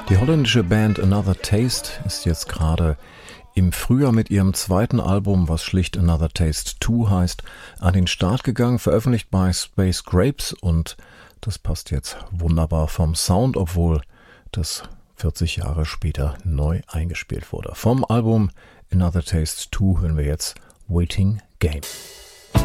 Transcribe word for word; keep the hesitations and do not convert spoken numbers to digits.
Die holländische Band Another Taste ist jetzt gerade im Frühjahr mit ihrem zweiten Album, was schlicht Another Taste zwei heißt, an den Start gegangen, veröffentlicht bei Space Grapes, und das passt jetzt wunderbar vom Sound, obwohl das vierzig Jahre später neu eingespielt wurde. Vom Album Another Taste zwei hören wir jetzt Waiting Game.